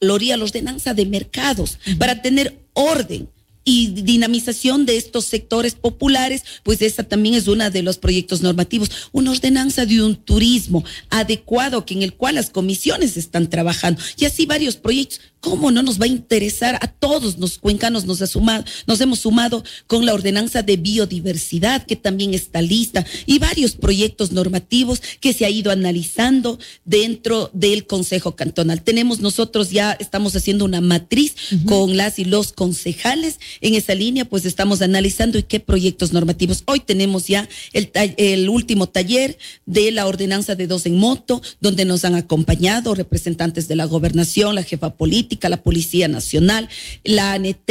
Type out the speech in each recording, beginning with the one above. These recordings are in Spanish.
Loría, la ordenanza de mercados, para tener orden y dinamización de estos sectores populares, pues esa también es uno de los proyectos normativos, una ordenanza de un turismo adecuado en el cual las comisiones están trabajando, y así varios proyectos. ¿Cómo no nos va a interesar? A todos los cuencanos nos hemos sumado con la ordenanza de biodiversidad, que también está lista, y varios proyectos normativos que se ha ido analizando dentro del Consejo Cantonal. Nosotros ya estamos haciendo una matriz con las y los concejales. En esa línea, pues estamos analizando y qué proyectos normativos. Hoy tenemos ya el último taller de la ordenanza de 2 en moto, donde nos han acompañado representantes de la gobernación, la jefa política, la Policía Nacional, la ANT,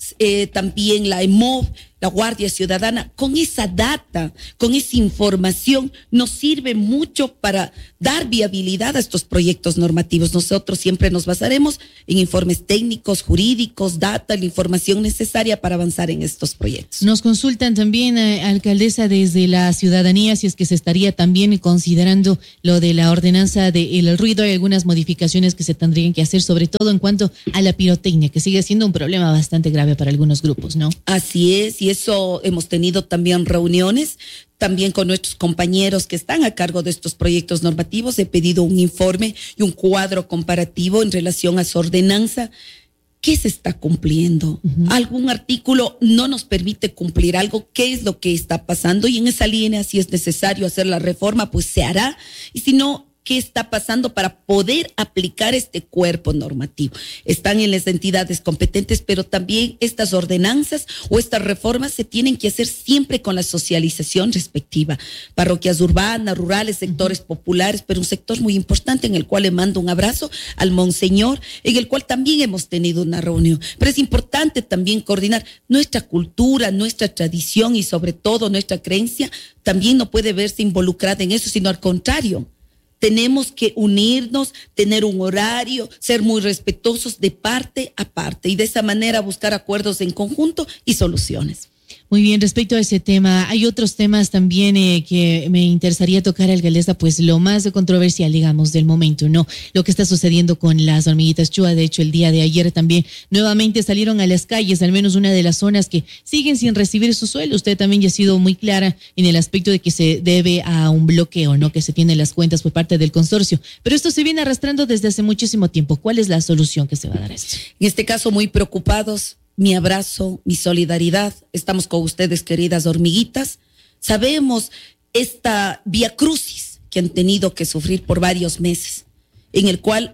también la EMOV, la Guardia Ciudadana. Con esa data, con esa información, nos sirve mucho para dar viabilidad a estos proyectos normativos. Nosotros siempre nos basaremos en informes técnicos, jurídicos, data, la información necesaria para avanzar en estos proyectos. Nos consultan también, alcaldesa, desde la ciudadanía, si es que se estaría también considerando lo de la ordenanza del ruido. Hay algunas modificaciones que se tendrían que hacer, sobre todo en cuanto a la pirotecnia, que sigue siendo un problema bastante grave para algunos grupos, ¿no? Así es, y eso hemos tenido también reuniones, también con nuestros compañeros que están a cargo de estos proyectos normativos. He pedido un informe y un cuadro comparativo en relación a su ordenanza. ¿Qué se está cumpliendo? ¿Algún artículo no nos permite cumplir algo? ¿Qué es lo que está pasando? Y en esa línea, si es necesario hacer la reforma, pues se hará. Y si no, ¿qué está pasando para poder aplicar este cuerpo normativo? Están en las entidades competentes, pero también estas ordenanzas o estas reformas se tienen que hacer siempre con la socialización respectiva. Parroquias urbanas, rurales, sectores populares, pero un sector muy importante en el cual le mando un abrazo al Monseñor, en el cual también hemos tenido una reunión. Pero es importante también coordinar nuestra cultura, nuestra tradición y sobre todo nuestra creencia. También no puede verse involucrada en eso, sino al contrario. Tenemos que unirnos, tener un horario, ser muy respetuosos de parte a parte y de esa manera buscar acuerdos en conjunto y soluciones. Muy bien, respecto a ese tema, hay otros temas también que me interesaría tocar, alcaldesa, pues lo más controversial, digamos, del momento, ¿no? Lo que está sucediendo con las hormiguitas Chua. De hecho, el día de ayer también nuevamente salieron a las calles, al menos una de las zonas que siguen sin recibir su sueldo. Usted también ya ha sido muy clara en el aspecto de que se debe a un bloqueo, ¿no? Que se tienen las cuentas por parte del consorcio. Pero esto se viene arrastrando desde hace muchísimo tiempo. ¿Cuál es la solución que se va a dar a esto? En este caso, muy preocupados. Mi abrazo, mi solidaridad. Estamos con ustedes, queridas hormiguitas. Sabemos esta viacrucis que han tenido que sufrir por varios meses, en el cual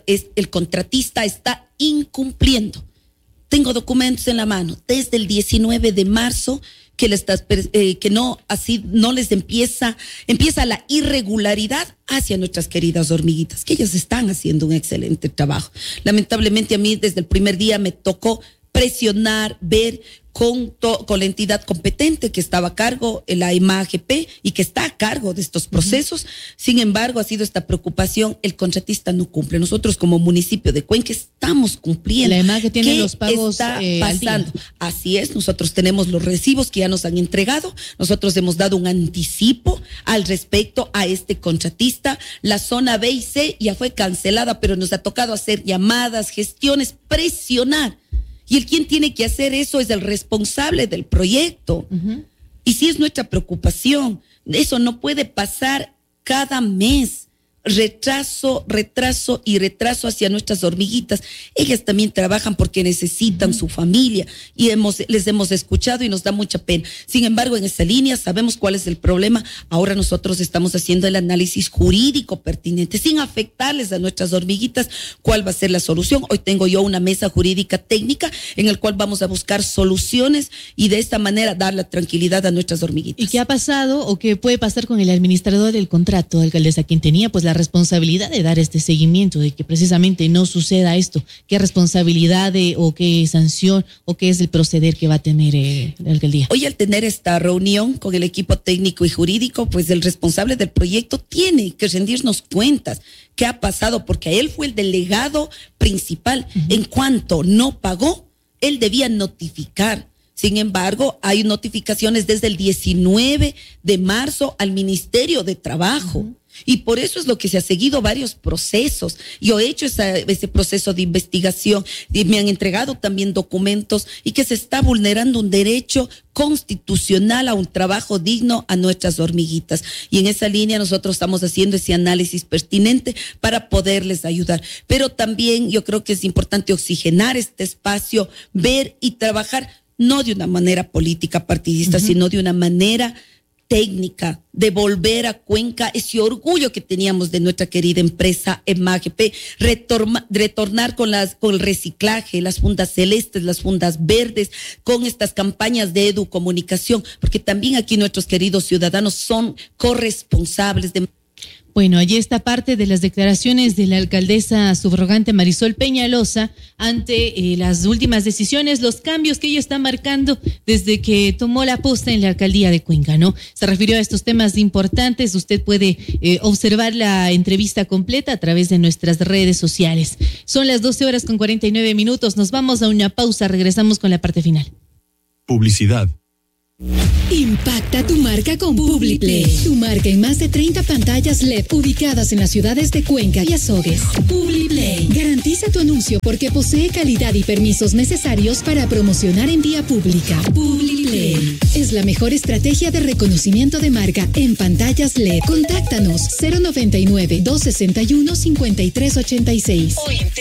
el contratista está incumpliendo. Tengo documentos en la mano desde el 19 de marzo que no les empieza la irregularidad hacia nuestras queridas hormiguitas, que ellas están haciendo un excelente trabajo. Lamentablemente a mí desde el primer día me tocó presionar, ver con la entidad competente que estaba a cargo, la EMAGP, y que está a cargo de estos procesos. Sin embargo, ha sido esta preocupación, el contratista no cumple. Nosotros como municipio de Cuenca estamos cumpliendo. La EMAGP tiene los pagos está pasando. Así es, nosotros tenemos los recibos que ya nos han entregado, nosotros hemos dado un anticipo al respecto a este contratista. La zona B y C ya fue cancelada, pero nos ha tocado hacer llamadas, gestiones, presionar. Y quien tiene que hacer eso es el responsable del proyecto. Y sí es nuestra preocupación. Eso no puede pasar cada mes. Retraso hacia nuestras hormiguitas. Ellas también trabajan porque necesitan su familia y les hemos escuchado y nos da mucha pena. Sin embargo, en esa línea sabemos cuál es el problema. Ahora nosotros estamos haciendo el análisis jurídico pertinente, sin afectarles a nuestras hormiguitas, cuál va a ser la solución. Hoy tengo yo una mesa jurídica técnica en el cual vamos a buscar soluciones y de esta manera dar la tranquilidad a nuestras hormiguitas. ¿Y qué ha pasado o qué puede pasar con el administrador del contrato, alcaldesa, quien tenía pues la responsabilidad de dar este seguimiento, de que precisamente no suceda esto? ¿Qué responsabilidad o qué sanción o qué es el proceder que va a tener la alcaldía? Hoy, al tener esta reunión con el equipo técnico y jurídico, pues el responsable del proyecto tiene que rendirnos cuentas. ¿Qué ha pasado? Porque él fue el delegado principal. En cuanto no pagó, él debía notificar. Sin embargo, hay notificaciones desde el 19 de marzo al Ministerio de Trabajo. Y por eso es lo que se ha seguido varios procesos. Yo he hecho ese proceso de investigación y me han entregado también documentos y que se está vulnerando un derecho constitucional a un trabajo digno a nuestras hormiguitas. Y en esa línea nosotros estamos haciendo ese análisis pertinente para poderles ayudar. Pero también yo creo que es importante oxigenar este espacio, ver y trabajar no de una manera política partidista, sino de una manera técnica, devolver a Cuenca ese orgullo que teníamos de nuestra querida empresa EMAGP, retornar con el reciclaje, las fundas celestes, las fundas verdes, con estas campañas de educomunicación, porque también aquí nuestros queridos ciudadanos son corresponsables de... Bueno, allí está parte de las declaraciones de la alcaldesa subrogante Marisol Peñalosa ante las últimas decisiones, los cambios que ella está marcando desde que tomó la posta en la alcaldía de Cuenca, ¿no? Se refirió a estos temas importantes. Usted puede observar la entrevista completa a través de nuestras redes sociales. Son las 12:49. Nos vamos a una pausa. Regresamos con la parte final. Publicidad. Impacta tu marca con Publiplay. Tu marca en más de 30 pantallas LED ubicadas en las ciudades de Cuenca y Azogues. Publiplay. Garantiza tu anuncio porque posee calidad y permisos necesarios para promocionar en vía pública. Publiplay es la mejor estrategia de reconocimiento de marca en pantallas LED. Contáctanos 099-261-5386 o en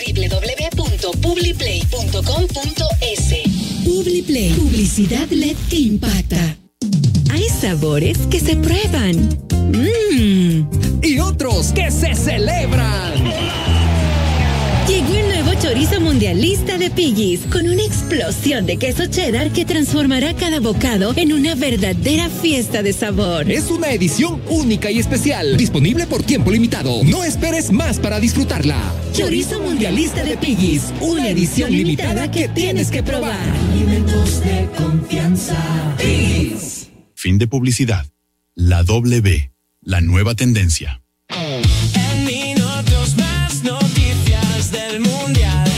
www.publiplay.com.es. Publiplay. Publicidad LED que impacta. Hay sabores que se prueban. Y otros que se celebran. Llegó el nuevo chorizo mundialista de Piggy's, con una explosión de queso cheddar que transformará cada bocado en una verdadera fiesta de sabor. Es una edición única y especial, disponible por tiempo limitado. No esperes más para disfrutarla. Chorizo mundialista de Piggy's, una edición limitada que tienes que probar. Alimentos de confianza. Piggy's. Fin de publicidad. La W, la nueva tendencia. En minutos más noticias del Mundial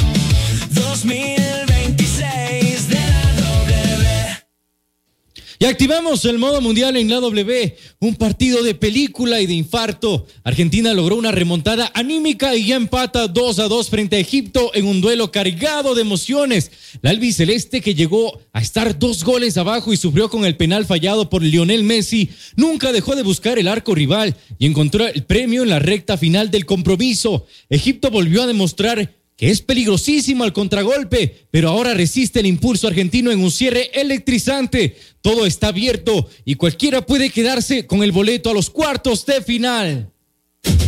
2026 de la W. Y activamos el modo mundial en la W, un partido de película y de infarto. Argentina logró una remontada anímica y ya empata 2-2 frente a Egipto en un duelo cargado de emociones. La albiceleste, que llegó a estar 2 goles abajo y sufrió con el penal fallado por Lionel Messi, nunca dejó de buscar el arco rival y encontró el premio en la recta final del compromiso. Egipto volvió a demostrar que es peligrosísimo al contragolpe, pero ahora resiste el impulso argentino en un cierre electrizante. Todo está abierto y cualquiera puede quedarse con el boleto a los cuartos de final.